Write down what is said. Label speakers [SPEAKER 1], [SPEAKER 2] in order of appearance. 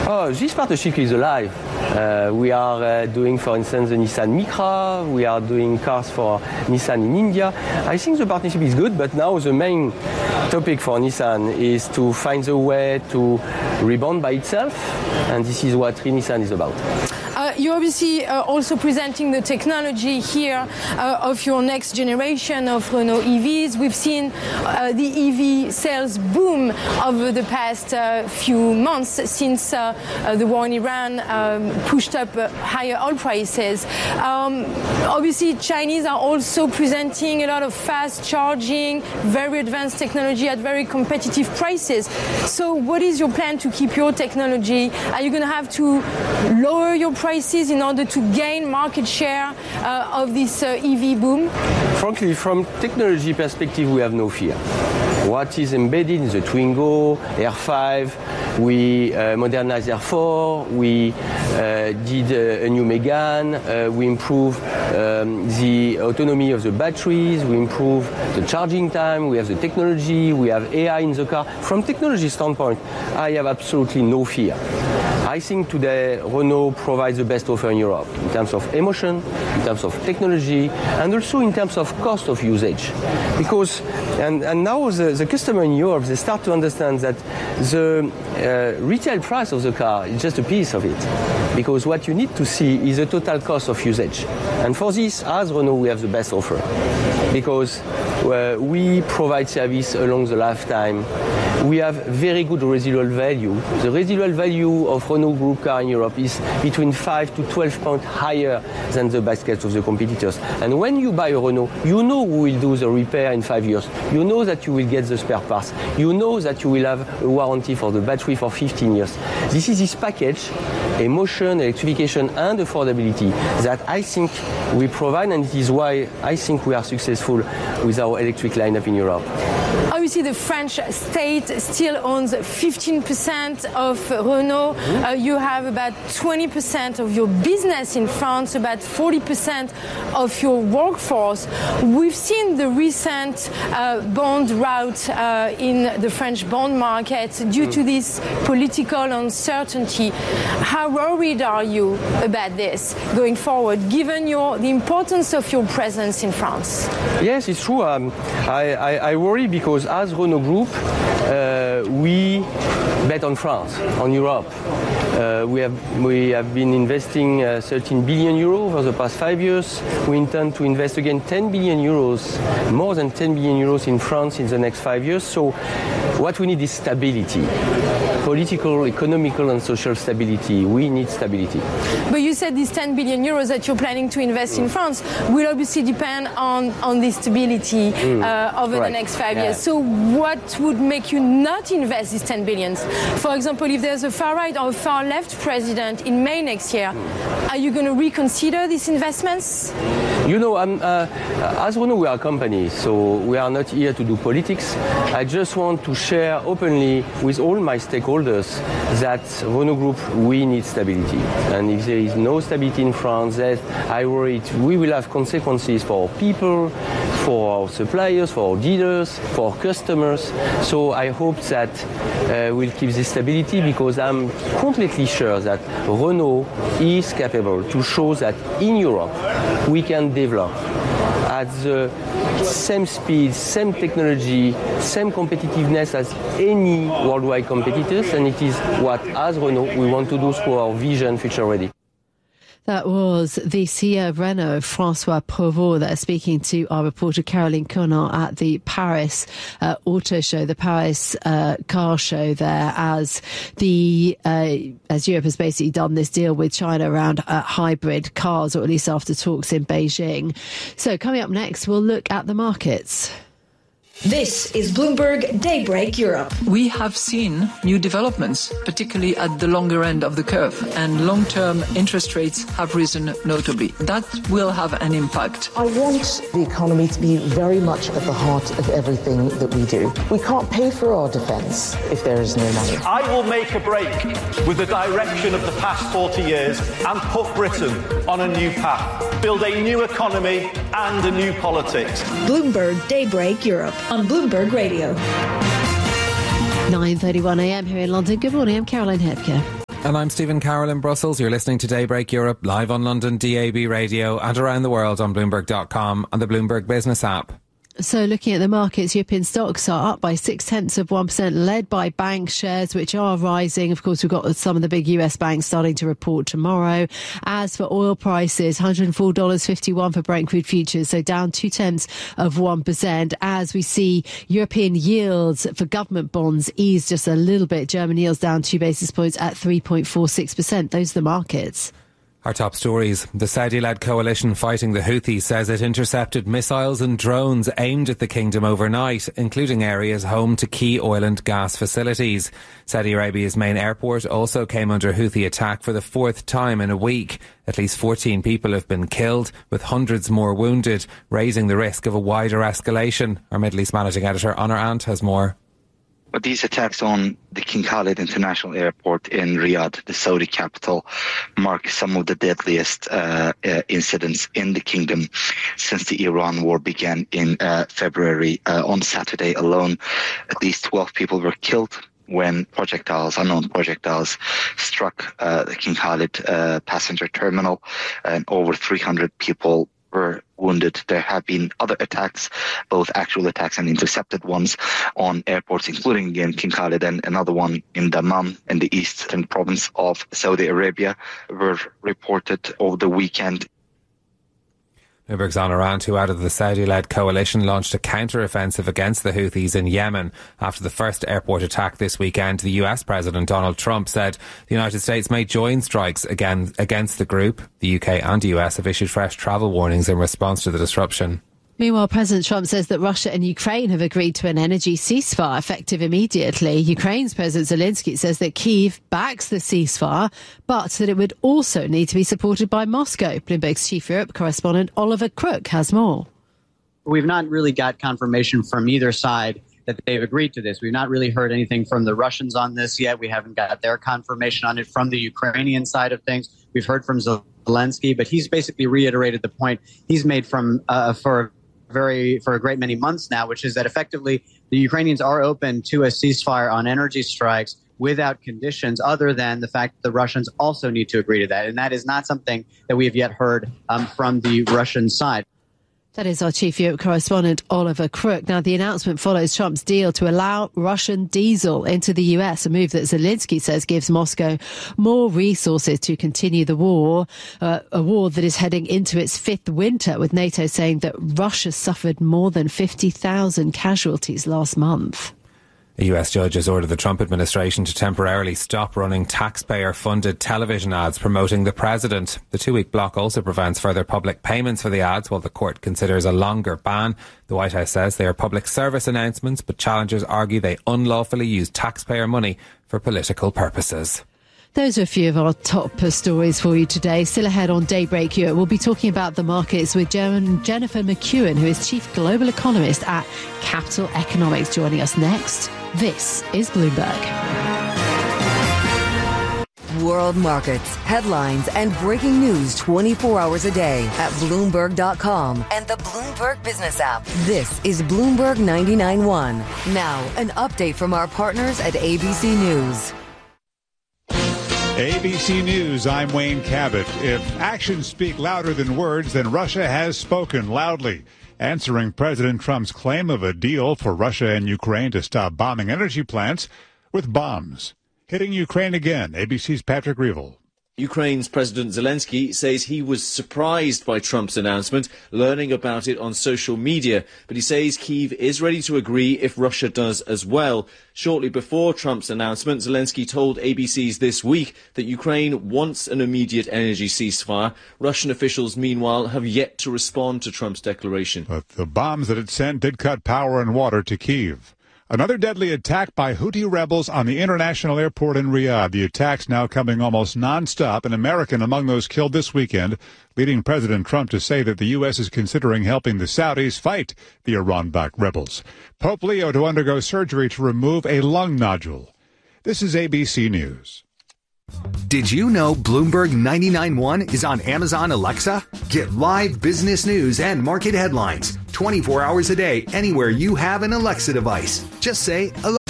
[SPEAKER 1] Oh, this partnership is alive. We are doing, for instance, the Nissan Micra. We are doing cars for Nissan in India. I think the partnership is good, but now the main topic for Nissan is to find a way to rebound by itself, and this is what Nissan is about.
[SPEAKER 2] You're obviously also presenting the technology here of your next generation of Renault EVs. We've seen the EV sales boom over the past few months since the war in Iran pushed up higher oil prices. Obviously, Chinese are also presenting a lot of fast charging, very advanced technology at very competitive prices. So what is your plan to keep your technology? Are you going to have to lower your prices in order to gain market share of this EV boom?
[SPEAKER 1] Frankly, from technology perspective, we have no fear. What is embedded in the Twingo, R5, we modernized R4, we did a new Megane, we improved the autonomy of the batteries, we improved the charging time, we have the technology, we have AI in the car. From technology standpoint, I have absolutely no fear. I think today Renault provides the best offer in Europe in terms of emotion, in terms of technology, and also in terms of cost of usage. Because, and now the customer in Europe, they start to understand that the retail price of the car is just a piece of it. Because what you need to see is the total cost of usage. And for this, as Renault, we have the best offer. Because we provide service along the lifetime. We have very good residual value. The residual value of Renault Group car in Europe is between 5 to 12 points higher than the basket of the competitors. And when you buy a Renault, you know who will do the repair in 5 years. You know that you will get the spare parts. You know that you will have a warranty for the battery for 15 years. This is this package, emotion, electrification, and affordability that I think we provide, and it is why I think we are successful with our electric lineup in Europe.
[SPEAKER 2] Obviously, the French state still owns 15% of Renault. You have about 20% of your business in France, about 40% of your workforce. We've seen the recent bond rout in the French bond market due to this political uncertainty. How worried are you about this going forward, given the importance of your presence in France?
[SPEAKER 1] Yes, it's true. I worry because as Renault Group, we bet on France, on Europe. We have been investing 13 billion euros over the past 5 years. We intend to invest again 10 billion euros, more than 10 billion euros in France in the next 5 years. So what we need is stability. Political, economical, and social stability. We need stability.
[SPEAKER 2] But you said these 10 billion euros that you're planning to invest in France will obviously depend on this stability over the next 5 years. So what would make you not invest these 10 billions? For example, if there's a far-right or a far-left president in May next year, are you going to reconsider these investments?
[SPEAKER 1] You know, as Renault, we are a company, so we are not here to do politics. I just want to share openly with all my stakeholders that Renault Group, we need stability. And if there is no stability in France, I worry we will have consequences for our people, for our suppliers, for our dealers, for our customers. So I hope that we'll keep this stability, because I'm completely sure that Renault is capable to show that in Europe we can develop at the same speed, same technology, same competitiveness as any worldwide competitors, and it is what, as Renault, we want to do through our vision Future Ready.
[SPEAKER 3] That was the CEO of Renault, François Provost, there speaking to our reporter Caroline Conant at the Paris Auto Show, the Paris car show there, as Europe has basically done this deal with China around hybrid cars, or at least after talks in Beijing. So coming up next, we'll look at the markets.
[SPEAKER 4] This is Bloomberg Daybreak Europe.
[SPEAKER 5] We have seen new developments, particularly at the longer end of the curve, and long-term interest rates have risen notably. That will have an impact.
[SPEAKER 6] I want the economy to be very much at the heart of everything that we do. We can't pay for our defence if there is no money.
[SPEAKER 7] I will make a break with the direction of the past 40 years and put Britain on a new path, build a new economy and a new politics.
[SPEAKER 4] Bloomberg Daybreak Europe on Bloomberg Radio.
[SPEAKER 3] 9:31 a.m. here in London. Good morning, I'm Caroline Hepker.
[SPEAKER 8] And I'm Stephen Carroll in Brussels. You're listening to Daybreak Europe, live on London DAB radio and around the world on Bloomberg.com and the Bloomberg Business app.
[SPEAKER 3] So looking at the markets, European stocks are up by 0.6%, led by bank shares, which are rising. Of course, we've got some of the big US banks starting to report tomorrow. As for oil prices, $104.51 for Brent crude futures, so down 0.2%. As we see European yields for government bonds ease just a little bit. German yields down 2 basis points at 3.46%. Those are the markets.
[SPEAKER 8] Our top stories. The Saudi-led coalition fighting the Houthis says it intercepted missiles and drones aimed at the kingdom overnight, including areas home to key oil and gas facilities. Saudi Arabia's main airport also came under Houthi attack for the fourth time in a week. At least 14 people have been killed, with hundreds more wounded, raising the risk of a wider escalation. Our Middle East managing editor, Honor Ant, has more.
[SPEAKER 9] But these attacks on the King Khalid International Airport in Riyadh, the Saudi capital, mark some of the deadliest incidents in the kingdom since the Iran war began in February. On Saturday alone, at least 12 people were killed when unknown projectiles, struck the King Khalid passenger terminal, and over 300 people were wounded. There have been other attacks, both actual attacks and intercepted ones, on airports, including again King Khalid, and another one in Dammam in the eastern province of Saudi Arabia were reported over the weekend.
[SPEAKER 8] Bloomberg's Honor Ant, who out of the Saudi-led coalition launched a counter-offensive against the Houthis in Yemen after the first airport attack this weekend. The US President Donald Trump said the United States may join strikes again against the group. The UK and US have issued fresh travel warnings in response to the disruption.
[SPEAKER 3] Meanwhile, President Trump says that Russia and Ukraine have agreed to an energy ceasefire effective immediately. Ukraine's President Zelensky says that Kyiv backs the ceasefire, but that it would also need to be supported by Moscow. Bloomberg's chief Europe correspondent Oliver Crook has more.
[SPEAKER 10] We've not really got confirmation from either side that they've agreed to this. We've not really heard anything from the Russians on this yet. We haven't got their confirmation on it from the Ukrainian side of things. We've heard from Zelensky, but he's basically reiterated the point he's made for a great many months now, which is that effectively the Ukrainians are open to a ceasefire on energy strikes without conditions other than the fact that the Russians also need to agree to that. And that is not something that we have yet heard from the Russian side.
[SPEAKER 3] That is our chief Europe correspondent, Oliver Crook. Now, the announcement follows Trump's deal to allow Russian diesel into the US, a move that Zelensky says gives Moscow more resources to continue the war, a war that is heading into its fifth winter, with NATO saying that Russia suffered more than 50,000 casualties last month.
[SPEAKER 8] A US judge has ordered the Trump administration to temporarily stop running taxpayer-funded television ads promoting the president. The 2-week block also prevents further public payments for the ads, while the court considers a longer ban. The White House says they are public service announcements, but challengers argue they unlawfully use taxpayer money for political purposes.
[SPEAKER 3] Those are a few of our top stories for you today. Still ahead on Daybreak Europe, we'll be talking about the markets with Jennifer McEwen, who is Chief Global Economist at Capital Economics, joining us next. This is Bloomberg.
[SPEAKER 11] World markets, headlines, and breaking news 24 hours a day at Bloomberg.com and the Bloomberg Business app. This is Bloomberg 99.1. Now, an update from our partners at ABC News.
[SPEAKER 12] ABC News, I'm Wayne Cabot. If actions speak louder than words, then Russia has spoken loudly, answering President Trump's claim of a deal for Russia and Ukraine to stop bombing energy plants with bombs. Hitting Ukraine again, ABC's Patrick Reevell.
[SPEAKER 13] Ukraine's President Zelensky says he was surprised by Trump's announcement, learning about it on social media, but he says Kyiv is ready to agree if Russia does as well. Shortly before Trump's announcement, Zelensky told ABC's This Week that Ukraine wants an immediate energy ceasefire. Russian officials, meanwhile, have yet to respond to Trump's declaration.
[SPEAKER 12] But the bombs that it sent did cut power and water to Kyiv. Another deadly attack by Houthi rebels on the international airport in Riyadh. The attacks now coming almost nonstop, an American among those killed this weekend, leading President Trump to say that the U.S. is considering helping the Saudis fight the Iran-backed rebels. Pope Leo to undergo surgery to remove a lung nodule. This is ABC News.
[SPEAKER 14] Did you know Bloomberg 99.1 is on Amazon Alexa? Get live business news and market headlines 24 hours a day anywhere you have an Alexa device. Just say,